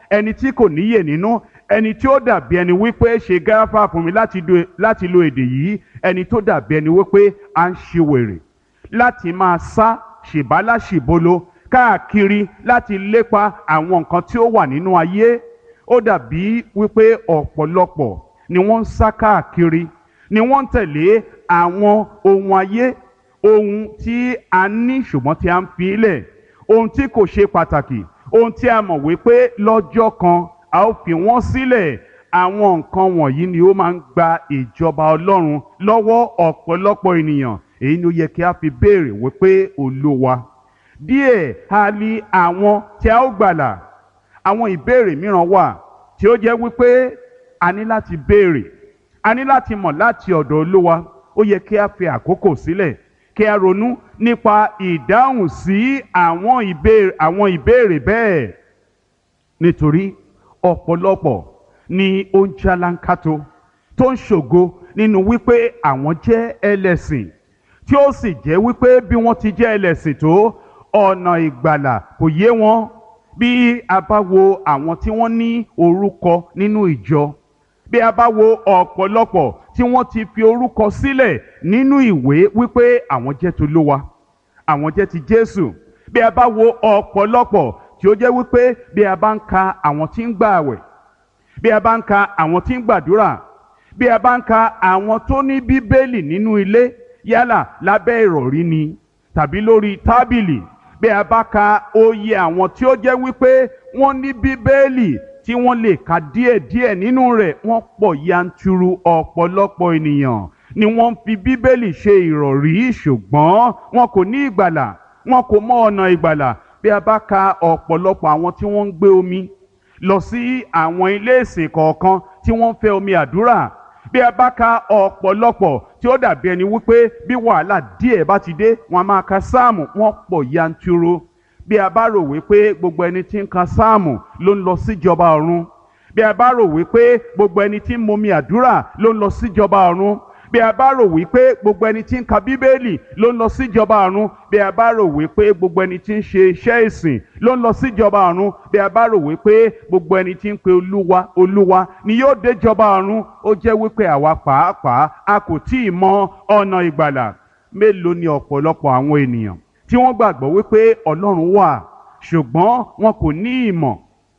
ẹni tí kò níyè nínú, ẹni tí ó dàbí ẹni wípé ṣe gáfárà fún mi láti lo èdè yìí, ẹni tó dàbí ẹni wípé à ń ṣe wèrè láti máa sá ṣìbálàṣìbolo káàkiri láti lépa àwọn nǹkan tí ó wà nínú ayé. Ó dàbí wípé ọ̀pọ̀lọpọ̀ ni wọ́n ń sá káàkiri, ni wọ́n ń tẹ̀lé àwọn ohun ayé, ohun tí a ní ṣùgbọ́n tí a ń fi lẹ̀, ohun tí kò ṣe pàtàkì, ohun tí a mọ̀ wípé lọ́jọ́ kan a ó fi wọ́n sílẹ̀. Àwọn nǹkan wọ̀nyí ni ó máa ń gba ìjọba Ọlọ́run lọ́wọ́ ọ̀pọ̀lọpọ̀ ènìyàn. Èyí ni ó yẹ kí a fi béèrè wípé Olúwa, díẹ̀ ha li àwọn tí a ó gbàlà. Àwọn ìbéèrè mìíràn wà tí ó jẹ́ wípé a ní láti béèrè, a ní láti mọ̀ láti ọ̀dọ̀ Olúwa. Ó yẹ kí a fi àkókò sílẹ̀ kí a ronú nípa ìdáhùn sí àwọn ìbéèrè bẹ́ẹ̀. Nítorí ọ̀pọ̀lọpọ̀ ni ó ń jálánkátó tó ń ṣògo nínú wípé àwọn jẹ́ ẹlẹ́sìn, tí ó sì jẹ́ wípé bí wọ́n ti jẹ́ ẹlẹ́sìn tó, ọ̀nà ìgbàlà kò yé wọn. Bí a bá wo àwọn tí wọ́n ní orúkọ nínú ìjọ, bí a bá wo ọ̀pọ̀lọpọ̀ tí wọ́n ti fi orúkọ sílẹ̀ nínú ìwé wípé àwọn jẹ́ t'Olúwa, àwọn jẹ́ ti Jésù, bí a bá wo ọ̀pọ̀lọpọ̀ tí ó jẹ́ wípé bí a bá ń ka àwọn tí ń gbààwẹ̀, bí a bá ń ka àwọn tí ń gbàdúrà, bí a bá ń ka àwọn tó ní Bíbélì nínú ilé, yálà lábẹ́ ìrọ̀rí ni tàbí lórí tábìlì, bí a bá ka oyè àwọn tí ó jẹ́ wípé wọ́n ní Bíbélì tí wọ́n lè ka díẹ̀díẹ̀ nínú rẹ̀, wọ́n pọ̀ yanturu. Ọ̀pọ̀lọpọ̀ ènìyàn ni wọ́n fi Bíbélì ṣe ìrọ̀rí ṣùgbọ́n wọn kò ní ìgbàlà, wọn kò mọ ọ̀nà ìgbàlà. Bí a bá ka ọ̀pọ̀lọpọ̀ àwọn tí wọ́n ń gbé omi lọ sí àwọn ilé ìsìn kọ̀ọ̀kan tí wọ́n ń fẹ́ omi àdúrà, bí a bá ka ọ̀pọ̀lọpọ̀ tí ó dàbí ẹni wípé bí wàhálà díẹ̀ bá ti dé wọn a máa ka sáàmù, wọ́n pọ̀ yanturu. Bí a bá rò wípé gbogbo ẹni tí ń ka sáàmù ló ń lọ síjọba ọ̀run, bí a bá rò wípé gbogbo ẹni tí ń momi àdúrà ló ń lọ síjọba ọ̀run, bí a bá rò wípé gbogbo ẹni tí ń ka Bíbélì ló ń lọ síjọba ọ̀run, bí a bá rò wípé gbogbo ẹni tí ń ṣe iṣẹ́ ìsìn ló ń lọ síjọba ọ̀run, bí a bá rò wípé gbogbo ẹni tí ń pe Olúwa Olúwa ni yóò déjọba ọ̀run, ó jẹ́ wípé àwa pàápàá a kò tí ì mọ ọ̀nà ìgbàlà. Mélòó ni ọ̀pọ̀lọpọ̀ àwọn ènìyàn tí wọ́n gbàgbọ́ wípé Ọlọ́run wà ṣùgbọ́n wọn kò ní ìmọ̀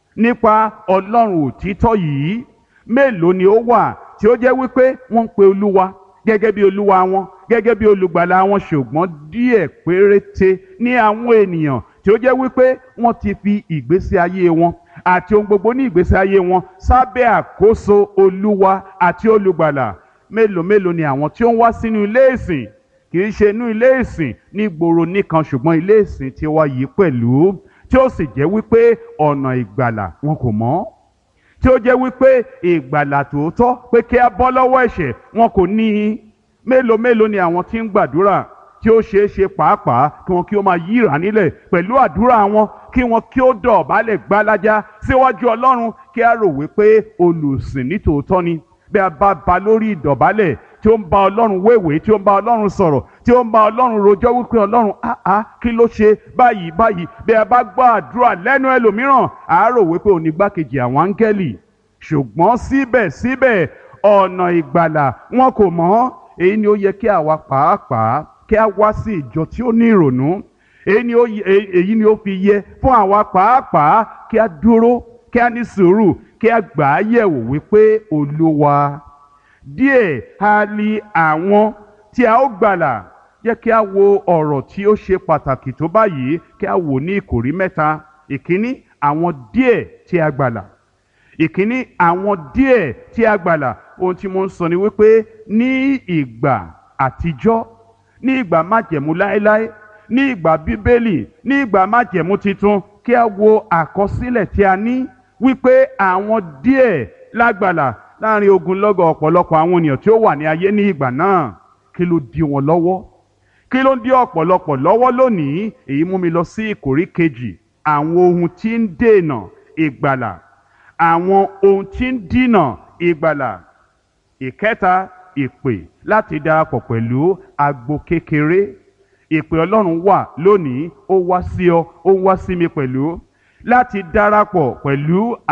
nípa Ọlọ́run òtítọ́ yìí. Mélòó ni ó wà tí ó jẹ́ wípé wọ́n ń pe Olúwa gẹ́gẹ́ bí Olúwa wọn, gẹ́gẹ́ bí olùgbàlà wọn, ṣùgbọ́n díẹ̀ péréte ní àwọn ènìyàn tí ó jẹ́ wípé wọ́n ti fi ìgbésí ayé wọn àti ohun gbogbo ní ìgbésí ayé wọn sábẹ́ àkóso Olúwa àti olùgbàlà. Mélòó ni àwọn tí ó ń wá sínú ilé ìsìn, kì í ṣe inú ilé ìsìn ní ìgboro nìkan ṣùgbọ́n ilé ìsìn tí wá yìí pẹ̀lú, tí ó sì jẹ́ wípé ọ̀nà ìgbàlà wọn kò mọ̀, tí ó jẹ́ wípé ìgbàlà tòótọ́ pé kí a bọ́ lọ́wọ́ ẹ̀ṣẹ̀ wọn kò ní í. Mélòó ni àwọn tí ń gbàdúrà tí ó ṣeé ṣe pàápàá kí wọn kí ó máa yíra nílẹ̀ pẹ̀lú àdúrà wọn, kí wọn kí ó dọ̀bálẹ̀ gbálájá síwájú Ọlọ́run, kí a rò wípé olùsìn ní tòótọ́ ni. Bí a bá ba lórí ìdọ̀bálẹ̀ tí ó ń bá Ọlọ́run wéwèé, tí ó ń bá Ọlọ́run sọ̀rọ̀, tí ó ń bá Ọlọ́run rojọ́ wípé Ọlọ́run kí ló ṣe báyìí. Bí a bá gbọ́ àdúrà lẹ́nu ẹlòmíràn, a rò wípé òun ni igbákejì àwọn áńgẹ́lì, ṣùgbọ́n síbẹ̀síbẹ̀ ọ̀nà ìgbàlà wọn kò mọ̀. Èyí ni ó yẹ kí àwa pàápàá kí a wá sí ìjọ tí ó ní ìrònú. Èyí ni ó fi yẹ fún àwa pàápàá kí a dúró, kí a ní sùúrù, kí a gbà á yẹ̀wò wípé Olúwa, díẹ̀ ha li àwọn tí a ó gbàlà. Jẹ́ kí a wo ọ̀rọ̀ tí ó ṣe pàtàkì tó báyìí, kí a wò ní ìkòrí mẹ́ta. Ìkíní, àwọn díẹ̀ tí a gbàlà. Ìkíní, àwọn díẹ̀ tí a gbàlà. Ohun tí mo ń sọ ni wípé ní ìgbà àtijọ́, ní ìgbà májẹ̀mú láéláé, ní ìgbà Bíbélì, ní ìgbà májẹ̀mú titun, kí a wo àkọsílẹ̀ tí a ní wípé àwọn díẹ̀ lágbàlà láàrin ogunlọ́gọ̀ ọ̀pọ̀lọpọ̀ àwọn ènìyàn tí ó wà ní ayé ní ìgbà náà. Kí ló dí wọn lọ́wọ́? Kí ló dí ọ̀pọ̀lọpọ̀ lọ́wọ́ lónìí? Èyí mú mi lọ sí ìkórí kejì, àwọn ohun tí ń dènà ìgbàlà. Àwọn ohun tí ń dínà ìgbàlà. Ìkẹta, ìpè láti darapọ̀ pẹ̀lú agbo kékeré. Ìpè Ọlọ́run wà lónìí, ó wá sí ọ, ó wá sí mi pẹ̀lú láti darapọ̀ pẹ̀lú